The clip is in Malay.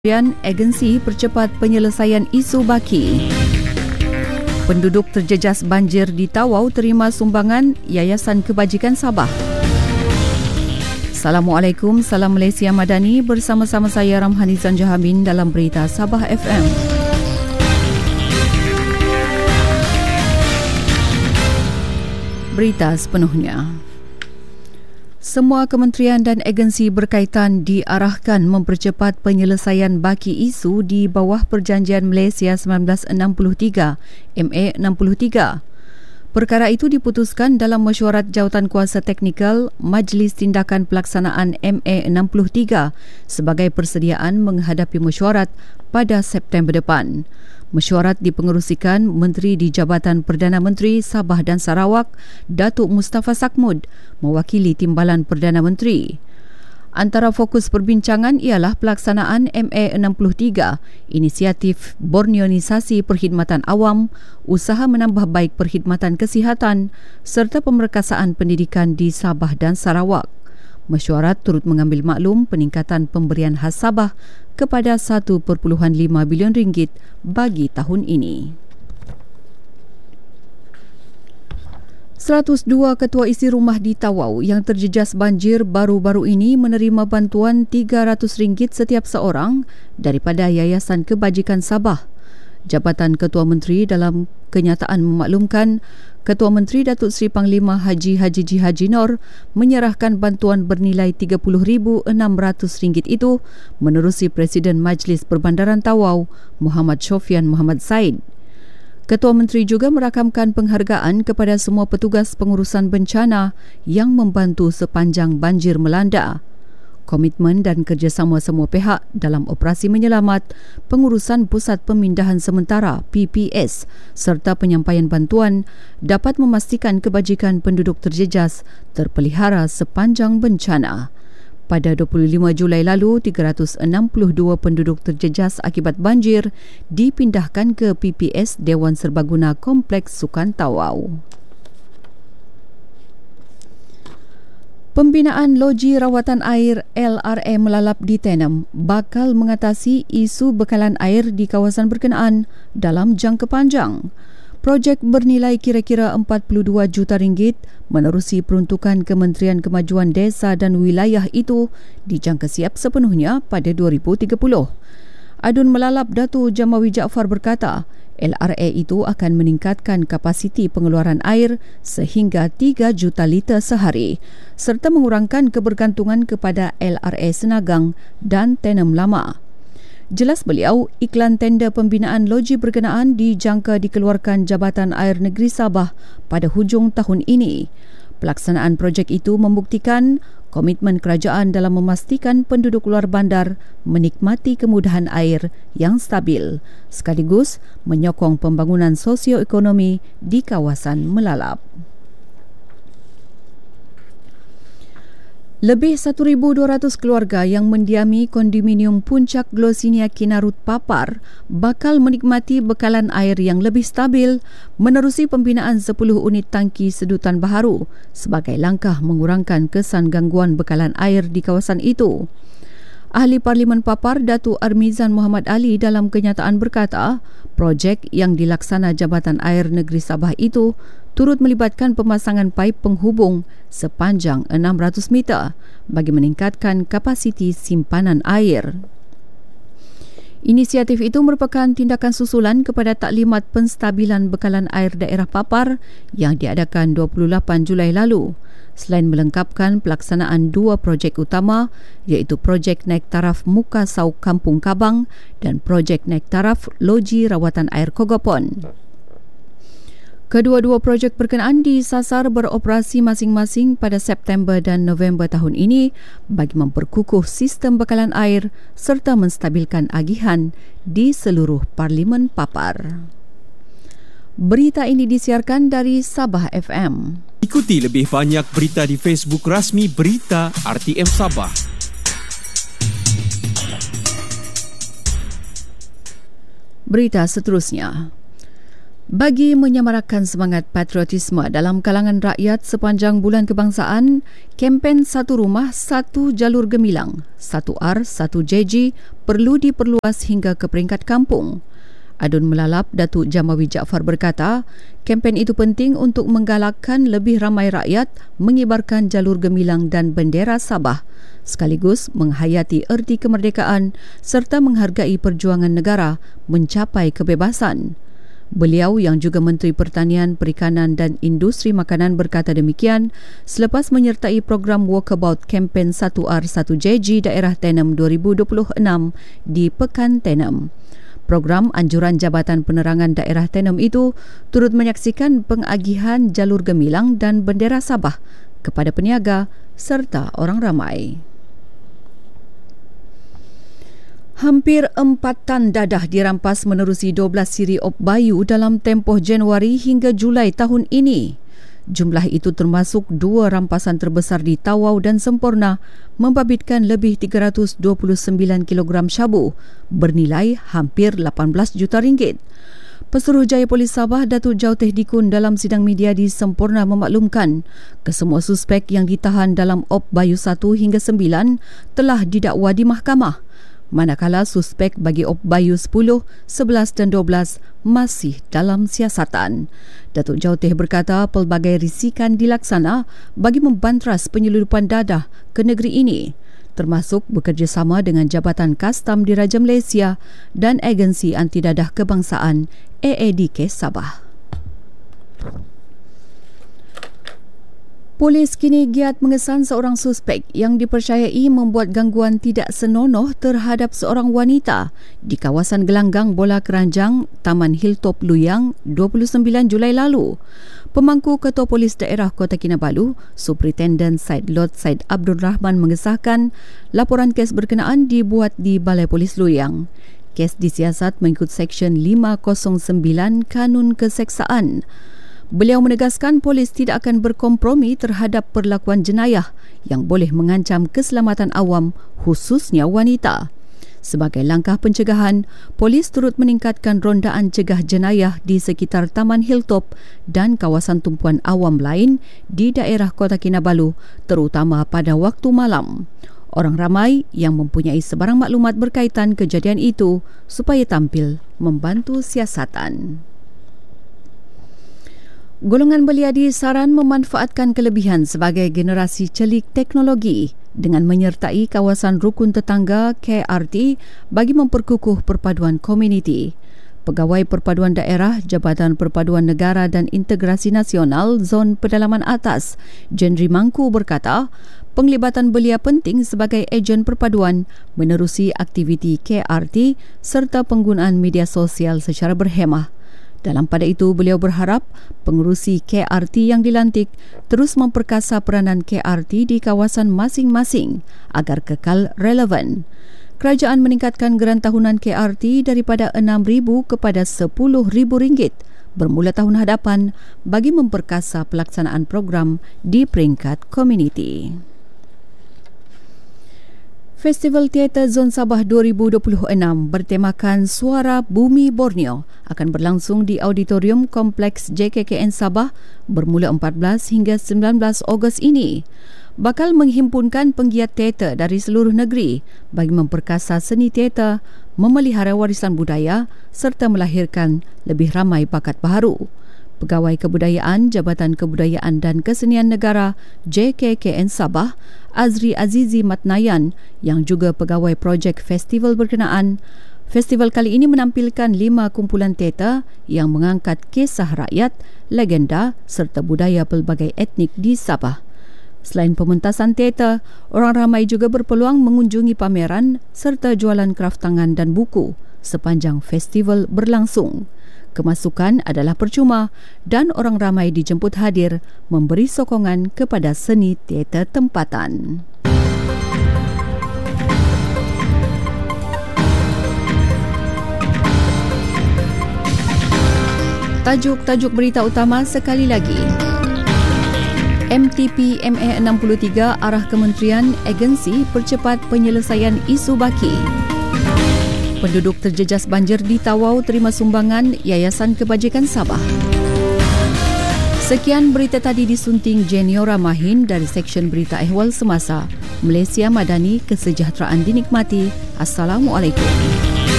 Agensi percepat penyelesaian isu baki. Penduduk terjejas banjir di Tawau terima sumbangan Yayasan Kebajikan Sabah. Assalamualaikum, salam Malaysia Madani, bersama-sama saya Ramhanizan Jahamin dalam Berita Sabah FM. Berita sepenuhnya. Semua kementerian dan agensi berkaitan diarahkan mempercepat penyelesaian baki isu di bawah Perjanjian Malaysia 1963, MA63. Perkara itu diputuskan dalam mesyuarat Jawatankuasa Teknikal Majlis Tindakan Pelaksanaan MA63 sebagai persediaan menghadapi mesyuarat pada September depan. Mesyuarat dipengerusikan Menteri di Jabatan Perdana Menteri Sabah dan Sarawak, Datuk Mustafa Sakmud, mewakili Timbalan Perdana Menteri. Antara fokus perbincangan ialah pelaksanaan MA63, inisiatif Borneoisasi Perkhidmatan Awam, usaha menambah baik perkhidmatan kesihatan serta pemerkasaan pendidikan di Sabah dan Sarawak. Mesyuarat turut mengambil maklum peningkatan pemberian khas Sabah kepada 1.5 bilion ringgit bagi tahun ini. 102 ketua isi rumah di Tawau yang terjejas banjir baru-baru ini menerima bantuan RM300 setiap seorang daripada Yayasan Kebajikan Sabah. Jabatan Ketua Menteri dalam kenyataan memaklumkan Ketua Menteri Datuk Seri Panglima Haji Ji Haji Nor menyerahkan bantuan bernilai RM30,600 itu menerusi Presiden Majlis Perbandaran Tawau Muhammad Syofian Muhammad Said. Ketua Menteri juga merakamkan penghargaan kepada semua petugas pengurusan bencana yang membantu sepanjang banjir melanda. Komitmen dan kerjasama semua pihak dalam operasi menyelamat, pengurusan Pusat Pemindahan Sementara PPS serta penyampaian bantuan dapat memastikan kebajikan penduduk terjejas terpelihara sepanjang bencana. Pada 25 Julai lalu, 362 penduduk terjejas akibat banjir dipindahkan ke PPS Dewan Serbaguna Kompleks Sukan Tawau. Pembinaan Loji Rawatan Air LRA Melalap di Tenem bakal mengatasi isu bekalan air di kawasan berkenaan dalam jangka panjang. Projek bernilai kira-kira RM42 juta menerusi peruntukan Kementerian Kemajuan Desa dan Wilayah itu dijangka siap sepenuhnya pada 2030. Adun Melalap Datuk Jamawi Jaafar berkata, LRA itu akan meningkatkan kapasiti pengeluaran air sehingga 3 juta liter sehari serta mengurangkan kebergantungan kepada LRA Senagang dan Tenem Lama. Jelas beliau, iklan tender pembinaan loji berkenaan dijangka dikeluarkan Jabatan Air Negeri Sabah pada hujung tahun ini. Pelaksanaan projek itu membuktikan komitmen kerajaan dalam memastikan penduduk luar bandar menikmati kemudahan air yang stabil, sekaligus menyokong pembangunan sosioekonomi di kawasan Melalap. Lebih 1,200 keluarga yang mendiami kondominium Puncak Glosinia Kinarut Papar bakal menikmati bekalan air yang lebih stabil menerusi pembinaan 10 unit tangki sedutan baharu sebagai langkah mengurangkan kesan gangguan bekalan air di kawasan itu. Ahli Parlimen Papar Datuk Armizan Muhammad Ali dalam kenyataan berkata, projek yang dilaksana Jabatan Air Negeri Sabah itu turut melibatkan pemasangan paip penghubung sepanjang 600 meter bagi meningkatkan kapasiti simpanan air. Inisiatif itu merupakan tindakan susulan kepada taklimat penstabilan bekalan air daerah Papar yang diadakan 28 Julai lalu. Selain melengkapkan pelaksanaan 2 projek utama iaitu projek naik taraf Muka Sauk Kampung Kabang dan projek naik taraf Loji Rawatan Air Kogopon. Kedua-dua projek berkenaan disasar beroperasi masing-masing pada September dan November tahun ini bagi memperkukuh sistem bekalan air serta menstabilkan agihan di seluruh Parlimen Papar. Berita ini disiarkan dari Sabah FM. Ikuti lebih banyak berita di Facebook rasmi Berita RTM Sabah. Berita seterusnya. Bagi menyemarakan semangat patriotisme dalam kalangan rakyat sepanjang bulan kebangsaan, kempen Satu Rumah, Satu Jalur Gemilang, 1R, 1JG perlu diperluas hingga ke peringkat kampung. Adun Melalap Datuk Jamawi Jaafar berkata, kempen itu penting untuk menggalakkan lebih ramai rakyat mengibarkan jalur gemilang dan bendera Sabah, sekaligus menghayati erti kemerdekaan serta menghargai perjuangan negara mencapai kebebasan. Beliau yang juga Menteri Pertanian, Perikanan dan Industri Makanan berkata demikian selepas menyertai program Walkabout kempen 1R 1JG Daerah Tenem 2026 di Pekan Tenem. Program anjuran Jabatan Penerangan Daerah Tenem itu turut menyaksikan pengagihan jalur gemilang dan bendera Sabah kepada peniaga serta orang ramai. Hampir 4 tan dadah dirampas menerusi 12 siri op bayu dalam tempoh Januari hingga Julai tahun ini. Jumlah itu termasuk 2 rampasan terbesar di Tawau dan Semporna membabitkan lebih 329 kilogram syabu bernilai hampir 18 juta ringgit. Pesuruhjaya Polis Sabah Datuk Jauteh Dikun dalam sidang media di Semporna memaklumkan kesemua suspek yang ditahan dalam op bayu 1 hingga 9 telah didakwa di mahkamah. Manakala suspek bagi op bayu 10, 11 dan 12 masih dalam siasatan. Datuk Jauteh berkata pelbagai risikan dilaksana bagi membantras penyelundupan dadah ke negeri ini, termasuk bekerjasama dengan Jabatan Kastam Diraja Malaysia dan Agensi Anti Dadah Kebangsaan AADK Sabah. Polis kini giat mengesan seorang suspek yang dipercayai membuat gangguan tidak senonoh terhadap seorang wanita di kawasan gelanggang bola keranjang Taman Hilltop Luyang 29 Julai lalu. Pemangku Ketua Polis Daerah Kota Kinabalu, Superintendent Said Lot Said Abdul Rahman mengesahkan laporan kes berkenaan dibuat di Balai Polis Luyang. Kes disiasat mengikut Seksyen 509 Kanun Keseksaan. Beliau menegaskan polis tidak akan berkompromi terhadap perlakuan jenayah yang boleh mengancam keselamatan awam khususnya wanita. Sebagai langkah pencegahan, polis turut meningkatkan rondaan cegah jenayah di sekitar Taman Hilltop dan kawasan tumpuan awam lain di daerah Kota Kinabalu, terutama pada waktu malam. Orang ramai yang mempunyai sebarang maklumat berkaitan kejadian itu supaya tampil membantu siasatan. Golongan belia disaran memanfaatkan kelebihan sebagai generasi celik teknologi dengan menyertai kawasan rukun tetangga KRT bagi memperkukuh perpaduan komuniti. Pegawai Perpaduan Daerah Jabatan Perpaduan Negara dan Integrasi Nasional Zon Pedalaman Atas, Jenri Mangku berkata, penglibatan belia penting sebagai ejen perpaduan menerusi aktiviti KRT serta penggunaan media sosial secara berhemah. Dalam pada itu, beliau berharap pengerusi KRT yang dilantik terus memperkasa peranan KRT di kawasan masing-masing agar kekal relevan. Kerajaan meningkatkan geran tahunan KRT daripada RM6,000 kepada RM10,000 bermula tahun hadapan bagi memperkasa pelaksanaan program di peringkat komuniti. Festival Teater Zon Sabah 2026 bertemakan Suara Bumi Borneo akan berlangsung di Auditorium Kompleks JKKN Sabah bermula 14 hingga 19 Ogos ini. Bakal menghimpunkan penggiat teater dari seluruh negeri bagi memperkasa seni teater, memelihara warisan budaya serta melahirkan lebih ramai bakat baharu. Pegawai Kebudayaan Jabatan Kebudayaan dan Kesenian Negara JKKN Sabah, Azri Azizi Matnayan yang juga pegawai projek festival berkenaan. Festival kali ini menampilkan 5 kumpulan teater yang mengangkat kisah rakyat, legenda serta budaya pelbagai etnik di Sabah. Selain pementasan teater, orang ramai juga berpeluang mengunjungi pameran serta jualan kraf tangan dan buku sepanjang festival berlangsung. Kemasukan adalah percuma dan orang ramai dijemput hadir memberi sokongan kepada seni teater tempatan. Tajuk-tajuk berita utama sekali lagi. MTP MA 63 arah Kementerian Agensi percepat penyelesaian isu baki. penduduk terjejas banjir di Tawau terima sumbangan Yayasan Kebajikan Sabah. Sekian berita tadi disunting Jeniora Mahin dari Seksyen Berita Ehwal Semasa. Malaysia Madani, kesejahteraan dinikmati. Assalamualaikum.